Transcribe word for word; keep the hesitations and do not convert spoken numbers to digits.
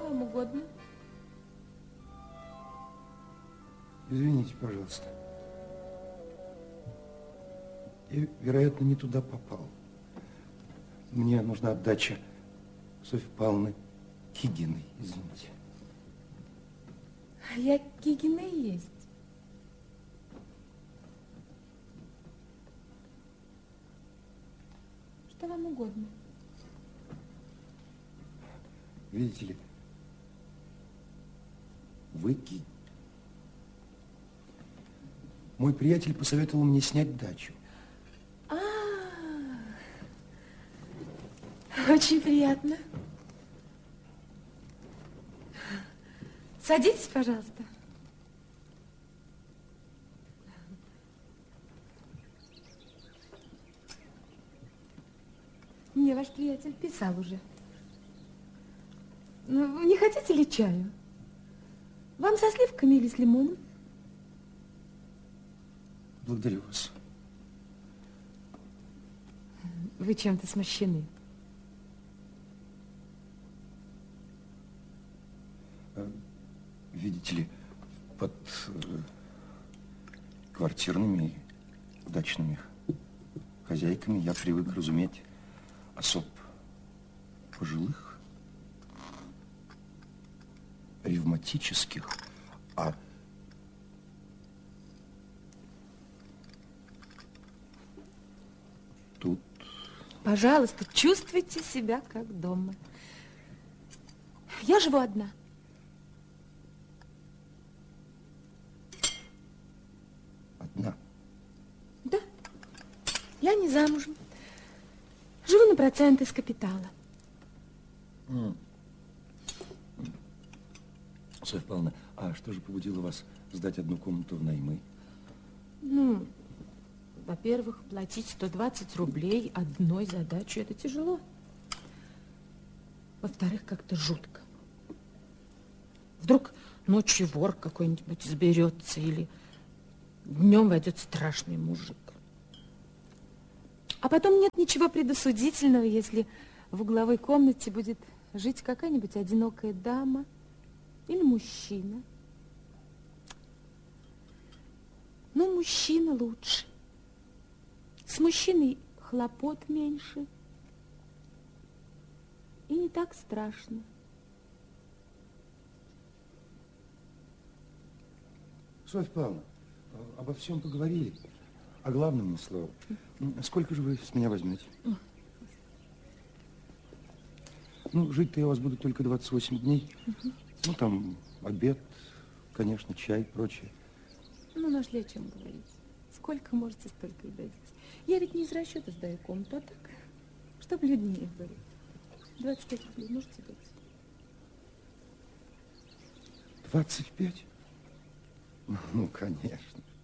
вам угодно? Извините, пожалуйста. Я, вероятно, не туда попал. Мне нужна отдача Софьи Павловны Кигиной, извините. Я Кигина и есть. Что вам угодно? Видите ли, вы Ки. Мой приятель посоветовал мне снять дачу. А, очень приятно. Садитесь, пожалуйста. Мне ваш приятель писал уже. Ну, не хотите ли чаю? Вам со сливками или с лимоном? Благодарю вас. Вы чем-то смущены. Видите ли, под э, квартирными дачными хозяйками я привык разуметь особ пожилых, ревматических, а тут... Пожалуйста, чувствуйте себя как дома. Я живу одна. Одна? Да. Я не замужем. Живу на проценты с капитала. Mm. Софья Павловна, а что же побудило вас сдать одну комнату в наймы? Ну, во-первых, платить сто двадцать рублей одной за дачу – это тяжело. Во-вторых, как-то жутко. Вдруг ночью вор какой-нибудь сберется или днем войдет страшный мужик. А потом нет ничего предосудительного, если в угловой комнате будет жить какая-нибудь одинокая дама или мужчина. Ну, мужчина лучше. С мужчиной хлопот меньше. И не так страшно. Софья Павловна, обо всем поговорили, о главном ни слова. Сколько же вы с меня возьмете? Ну, жить-то я у вас буду только двадцать восемь дней. Угу. Ну, там обед, конечно, чай, прочее. Ну, нашли о чем говорить. Сколько можете, столько и дадите. Я ведь не из расчета сдаю комнату, а так, чтобы люднее было. двадцать пять рублей можете дать? двадцать пять? Ну, конечно.